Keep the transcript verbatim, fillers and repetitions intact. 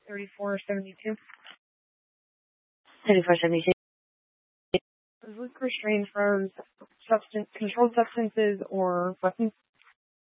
thirty-four seventy-two. thirty-four seventy-two. Is Luke restrained from substance, controlled substances or weapons?